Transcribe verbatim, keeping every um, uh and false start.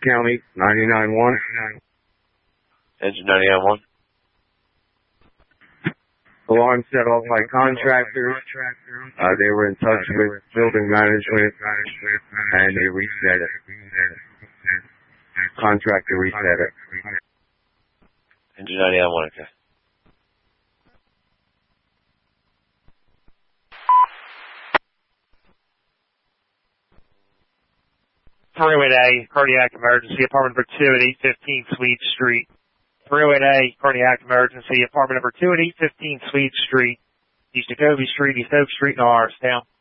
County, ninety-nine one. Engine ninety-nine one. Alarm set off by contractors. Uh, they were in touch with building management, and they reset it. Contractor reset it. Engine ninety-nine one, okay. three oh eight A, cardiac emergency, apartment number two at eight fifteen Sweet Street. three oh eight A, cardiac emergency, apartment number two at eight fifteen Sweet Street, East Jacoby Street, East Oak Street, in Norristown.